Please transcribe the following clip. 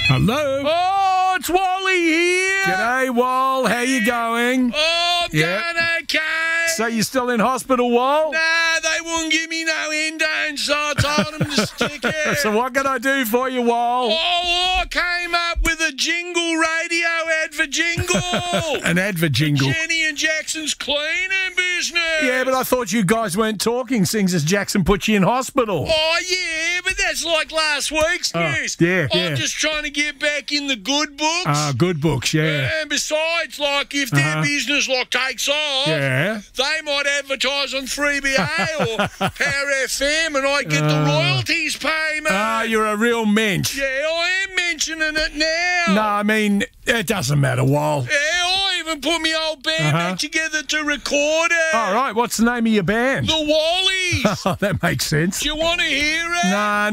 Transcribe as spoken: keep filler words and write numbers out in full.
Hello. Oh, it's Wally here. G'day, Wal. How you going? Oh, I'm Yeah. going okay. So you're still in hospital, Wal? Nah, they wouldn't give me no endone, so I told them to stick it. So what can I do for you, Wal? Oh, I came up with a jingle radio ad for jingle. An advert jingle. Jenny and Jackson's cleaning business. Yeah, but I thought you guys weren't talking, since as Jackson put you in hospital. Oh, yeah, but that's like last week's Oh, news. yeah, I'm yeah. just trying to get back in the good books. Ah, good books, yeah. And besides, like, if their Uh-huh. business, like, takes off, Yeah. they might advertise on three B A or Power F M and I get the royalties payment. Ah, you're a real mensch. Yeah, I am mentioning it now. No, I mean, it doesn't matter, Wal. Yeah, I even put my old band Uh-huh. back together to record it. All right, what's the name of your band? The Wallies. Oh, that makes sense. Do you want to hear it? Nah,